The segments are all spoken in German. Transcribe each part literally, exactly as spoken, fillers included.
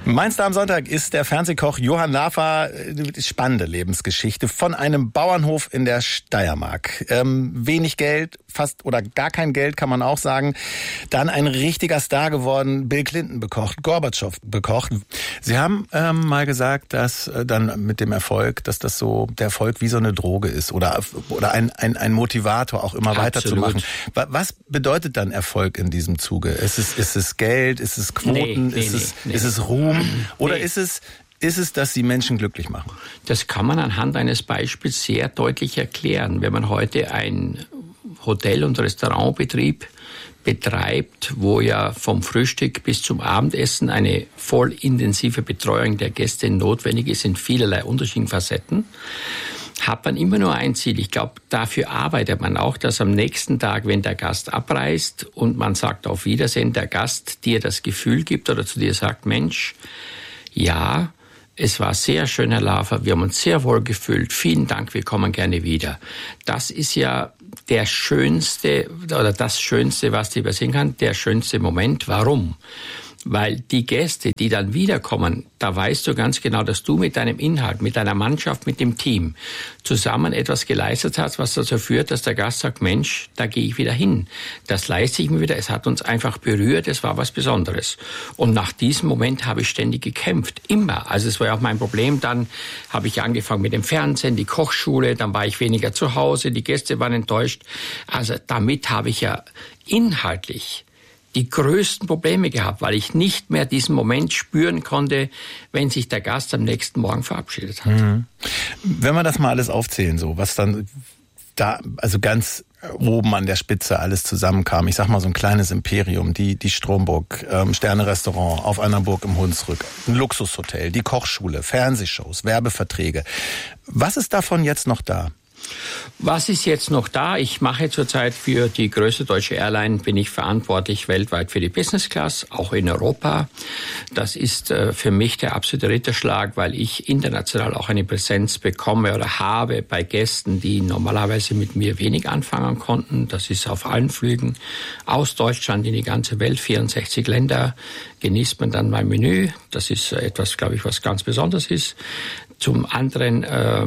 Mein Star am Sonntag ist der Fernsehkoch Johann Lafer. Spannende Lebensgeschichte von einem Bauernhof in der Steiermark. Ähm, wenig Geld, fast oder gar kein Geld, kann man auch sagen. Dann ein richtiger Star geworden, Bill Clinton bekocht, Gorbatschow bekocht. Sie haben ähm, mal gesagt, dass äh, dann mit dem Erfolg, dass das so der Erfolg wie so eine Droge ist oder oder ein ein, ein Motivator, auch immer weiterzumachen. Was bedeutet dann Erfolg in diesem Zuge? Ist es ist es Geld? Ist es Quoten? Nee, nee, ist es nee, ist es Ruhm? Oder nee. ist es Ist es, dass sie Menschen glücklich machen? Das kann man anhand eines Beispiels sehr deutlich erklären. Wenn man heute ein Hotel- und Restaurantbetrieb betreibt, wo ja vom Frühstück bis zum Abendessen eine voll intensive Betreuung der Gäste notwendig ist in vielerlei unterschiedlichen Facetten, hat man immer nur ein Ziel. Ich glaube, dafür arbeitet man auch, dass am nächsten Tag, wenn der Gast abreist und man sagt auf Wiedersehen, der Gast dir das Gefühl gibt oder zu dir sagt, Mensch, ja, es war sehr schön, Herr Lafer, wir haben uns sehr wohl gefühlt. Vielen Dank, wir kommen gerne wieder. Das ist ja der schönste oder das Schönste, was dir passieren kann, der schönste Moment. Warum? Weil die Gäste, die dann wiederkommen, da weißt du ganz genau, dass du mit deinem Inhalt, mit deiner Mannschaft, mit dem Team zusammen etwas geleistet hast, was dazu führt, dass der Gast sagt, Mensch, da gehe ich wieder hin. Das leiste ich mir wieder. Es hat uns einfach berührt. Es war was Besonderes. Und nach diesem Moment habe ich ständig gekämpft. Immer. Also es war ja auch mein Problem. Dann habe ich angefangen mit dem Fernsehen, die Kochschule. Dann war ich weniger zu Hause. Die Gäste waren enttäuscht. Also damit habe ich ja inhaltlich die größten Probleme gehabt, weil ich nicht mehr diesen Moment spüren konnte, wenn sich der Gast am nächsten Morgen verabschiedet hat. Mhm. Wenn wir das mal alles aufzählen, so was dann da, also ganz oben an der Spitze alles zusammenkam, ich sag mal so ein kleines Imperium, die die Stromburg, ähm, Sterne-Restaurant auf einer Burg im Hunsrück, ein Luxushotel, die Kochschule, Fernsehshows, Werbeverträge. Was ist davon jetzt noch da? Was ist jetzt noch da? Ich mache zurzeit für die größte deutsche Airline, bin ich verantwortlich weltweit für die Business Class, auch in Europa. Das ist äh, für mich der absolute Ritterschlag, weil ich international auch eine Präsenz bekomme oder habe bei Gästen, die normalerweise mit mir wenig anfangen konnten. Das ist auf allen Flügen aus Deutschland in die ganze Welt, vierundsechzig Länder, genießt man dann mein Menü. Das ist etwas, glaube ich, was ganz Besonderes ist. Zum anderen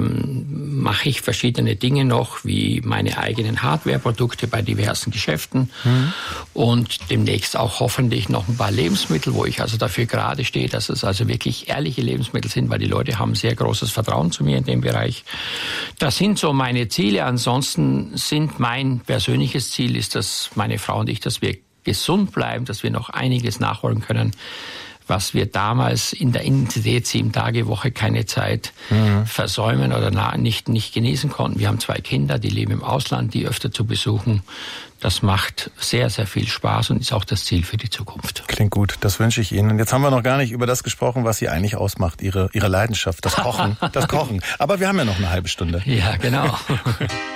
ähm, mache ich verschiedene Dinge noch, wie meine eigenen Hardware-Produkte bei diversen Geschäften mhm. und demnächst auch hoffentlich noch ein paar Lebensmittel, wo ich also dafür gerade stehe, dass es also wirklich ehrliche Lebensmittel sind, weil die Leute haben sehr großes Vertrauen zu mir in dem Bereich. Das sind so meine Ziele. Ansonsten sind mein persönliches Ziel, ist, dass meine Frau und ich, dass wir gesund bleiben, dass wir noch einiges nachholen können, was wir damals in der Intensität sieben Tage Woche keine Zeit mhm. versäumen oder na, nicht, nicht genießen konnten. Wir haben zwei Kinder, die leben im Ausland, die öfter zu besuchen. Das macht sehr, sehr viel Spaß und ist auch das Ziel für die Zukunft. Klingt gut, das wünsche ich Ihnen. Jetzt haben wir noch gar nicht über das gesprochen, was Sie eigentlich ausmacht, Ihre, Ihre Leidenschaft, das Kochen, das Kochen. Aber wir haben ja noch eine halbe Stunde. Ja, genau.